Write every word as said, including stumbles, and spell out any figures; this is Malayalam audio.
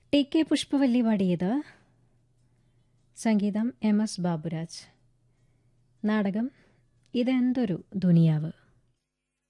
ടി കെ പുഷ്പവല്ലി പാടിയത്. സംഗീതം എം എസ് ബാബുരാജ്. നാടകം ഇതെന്തൊരു ദുനിയാവ്.